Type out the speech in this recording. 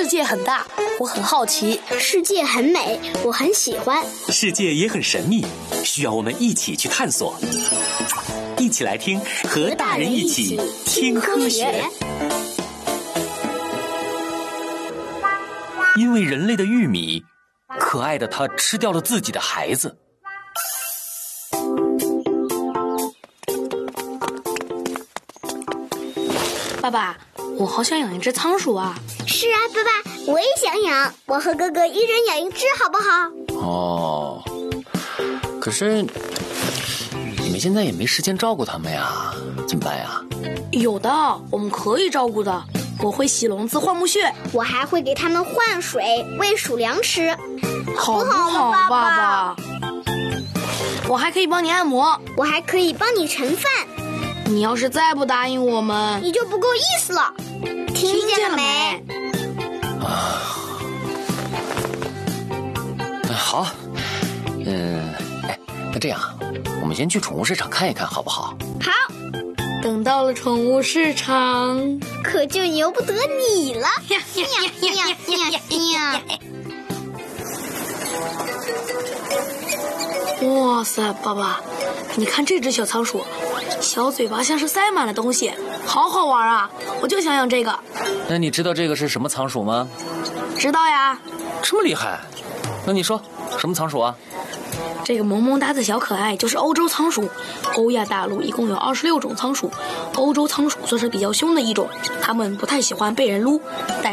世界很大，我很好奇； 世界很美，我很喜欢； 世界也很神秘，需要我们一起去探索。一起来听，和大人一起听科学。因为人类的玉米，可爱的它吃掉了自己的孩子。 爸爸，我好想养一只仓鼠啊！ 是啊，爸爸，我也想养。我和哥哥一人养一只，好不好？ 哦，可是你们现在也没时间照顾它们呀，怎么办呀？ 有的，我们可以照顾的。我会洗笼子、换木屑， 我还会给它们换水、喂鼠粮吃， 好不好，爸爸？我还可以帮你按摩， 我还可以帮你盛饭。 你要是再不答应我们， 你就不够意思了。听见了没？ 好，那这样，我们先去宠物市场看一看，好不好？ 好。 等到了宠物市场， 可就由不得你了。 哇塞，爸爸，你看这只小仓鼠，小嘴巴像是塞满了东西，好好玩啊！我就想养这个。 那你知道这个是什么仓鼠吗？ 知道呀。 这么厉害？那你说什么仓鼠啊？ 这个萌萌哒的小可爱就是欧洲仓鼠。欧亚大陆一共有26种仓鼠，欧洲仓鼠算是比较凶的一种，它们不太喜欢被人撸，但